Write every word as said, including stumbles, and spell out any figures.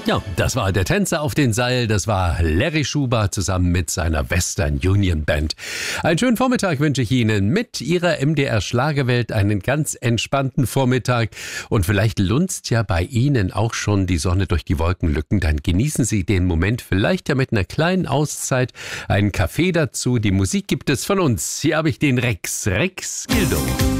Ja, das war der Tänzer auf den Seil, das war Larry Schuber zusammen mit seiner Western Union Band. Einen schönen Vormittag wünsche ich Ihnen mit Ihrer M D R Schlagerwelt, einen ganz entspannten Vormittag und vielleicht lunzt ja bei Ihnen auch schon die Sonne durch die Wolkenlücken, dann genießen Sie den Moment vielleicht ja mit einer kleinen Auszeit, einen Kaffee dazu, die Musik gibt es von uns, hier habe ich den Rex, Rex Gildo.